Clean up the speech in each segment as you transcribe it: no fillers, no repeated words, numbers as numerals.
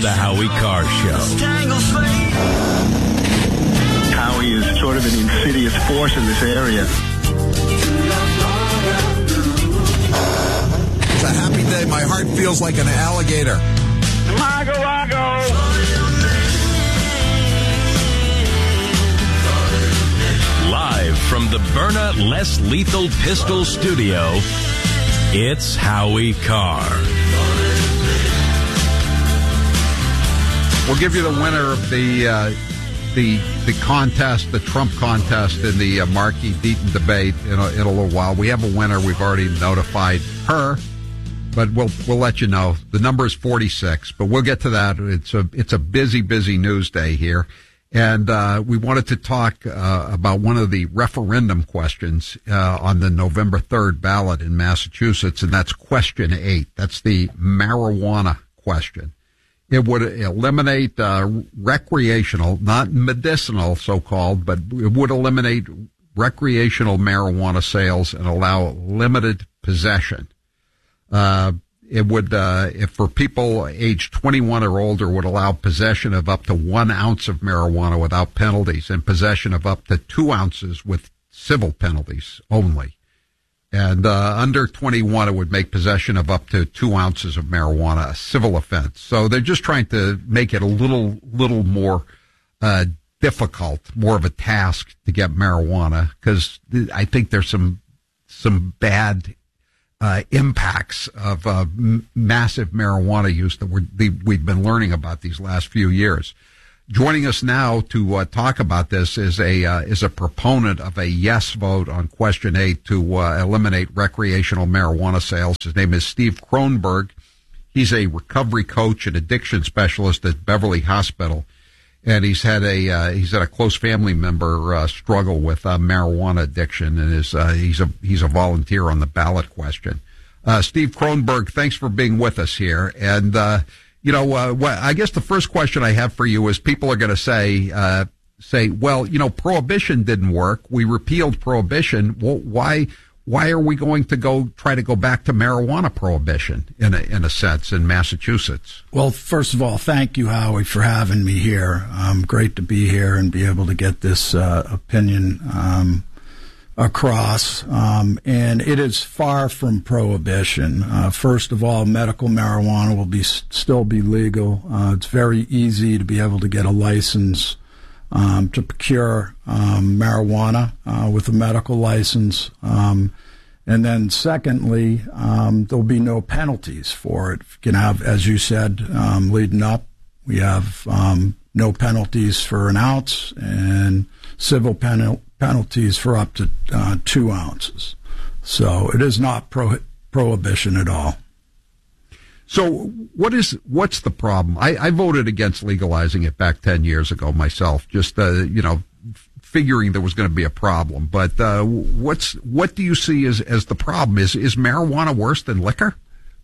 the Howie Carr Show. Howie is sort of an insidious force in this area. It's a happy day. My heart feels like an alligator. Mago, Mago. Live from the Byrna Less Lethal Pistol Studio, it's Howie Carr. We'll give you the winner of the contest, the Trump contest in the Markey-Deaton debate in a little while. We have a winner. We've already notified her, but we'll let you know. The number is 46, but we'll get to that. It's a busy news day here. And we wanted to talk about one of the referendum questions on the November 3rd ballot in Massachusetts, and that's question 8. That's the marijuana question. It would eliminate recreational, not medicinal so-called, but it would eliminate recreational marijuana sales and allow limited possession. It would, if for people aged 21 or older, would allow possession of up to 1 ounce of marijuana without penalties and possession of up to 2 ounces with civil penalties only. And under 21, it would make possession of up to 2 ounces of marijuana a civil offense. So they're just trying to make it a little more difficult, more of a task to get marijuana, because I think there's some bad impacts of massive marijuana use that we've been learning about these last few years. Joining us now to talk about this is a proponent of a yes vote on question 8 to eliminate recreational marijuana sales. His name is Steve Kronberg. He's a recovery coach and addiction specialist at Beverly Hospital, and he's had a close family member struggle with marijuana addiction, and he's a volunteer on the ballot question. Steve Kronberg, thanks for being with us here. And I guess the first question I have for you is, people are going to say, well, prohibition didn't work. We repealed prohibition. Well, why are we going to try to go back to marijuana prohibition in a sense in Massachusetts? Well, first of all, thank you, Howie, for having me here. Great to be here and be able to get this opinion across. And it is far from prohibition. First of all, medical marijuana will still be legal. It's very easy to be able to get a license to procure marijuana with a medical license. And then secondly, there'll be no penalties for it. You can have, as you said, leading up, we have no penalties for an ounce and civil penalties for up to 2 ounces. So it is not prohibition at all. So what's the problem? I voted against legalizing it back 10 years ago myself, just, figuring there was going to be a problem. But what do you see as the problem? Is marijuana worse than liquor?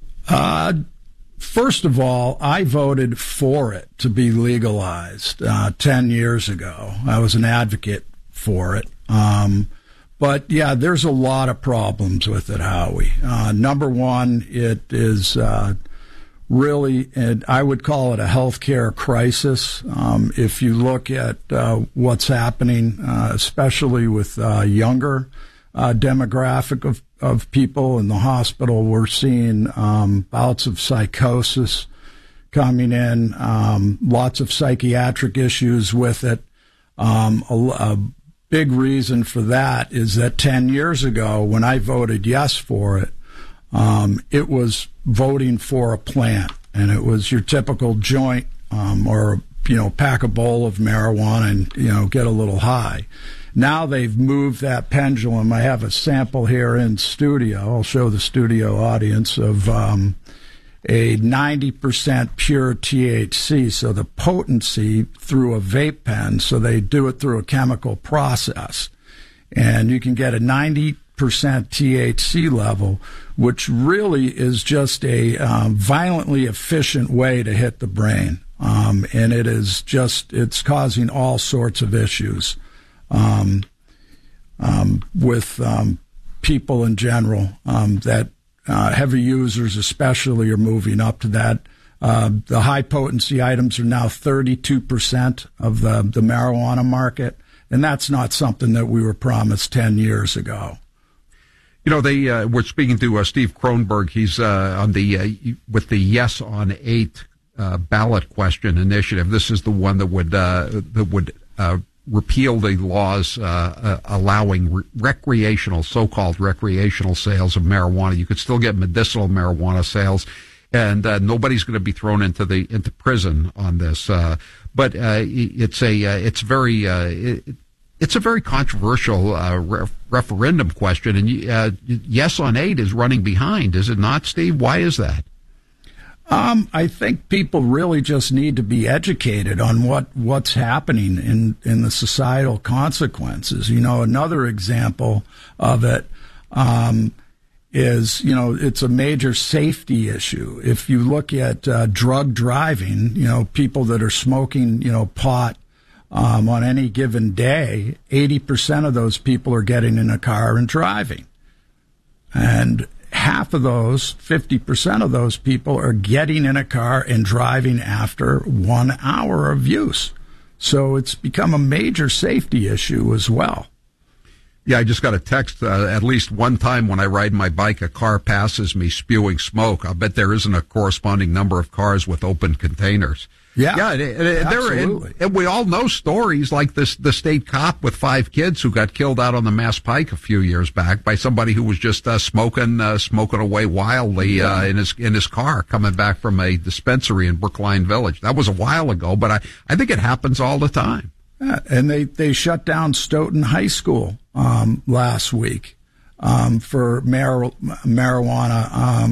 First of all, I voted for it to be legalized 10 years ago. I was an advocate for it. But, yeah, there's a lot of problems with it, Howie. Number one, it is really, and I would call it a healthcare crisis. If you look at what's happening, especially with younger demographic of people in the hospital, we're seeing bouts of psychosis coming in, lots of psychiatric issues with it. A big reason for that is that 10 years ago, when I voted yes for it, it was voting for a plant, and it was your typical joint or pack a bowl of marijuana and get a little high. Now they've moved that pendulum. I have a sample here in studio. I'll show the studio audience of a 90% pure THC, so the potency through a vape pen, so they do it through a chemical process. And you can get a 90% THC level, which really is just a violently efficient way to hit the brain. And it's causing all sorts of issues with people in general that heavy users especially are moving up to that The high potency items are now 32% of the marijuana market, and that's not something that we were promised 10 years ago. You know, we're speaking to Steve Kronberg. He's on with the Yes on 8 ballot question initiative. This is the one that would repeal the laws allowing so-called recreational sales of marijuana. You could still get medicinal marijuana sales, and nobody's going to be thrown into prison on this. But it's a very controversial referendum question, and Yes on 8 is running behind, is it not, Steve? Why is that? I think people really just need to be educated on what's happening in the societal consequences. You know, another example of it is, you know, it's a major safety issue. If you look at drug driving, you know, people that are smoking, you know, pot on any given day, 80% of those people are getting in a car and driving. And half of those, 50% of those people, are getting in a car and driving after 1 hour of use. So it's become a major safety issue as well. Yeah, I just got a text. At least one time when I ride my bike, a car passes me spewing smoke. I'll bet there isn't a corresponding number of cars with open containers. Yeah, absolutely. And we all know stories like the state cop with 5 kids who got killed out on the Mass Pike a few years back by somebody who was just smoking away wildly in his car coming back from a dispensary in Brookline Village. That was a while ago, but I think it happens all the time. Yeah, and they shut down Stoughton High School last week for marijuana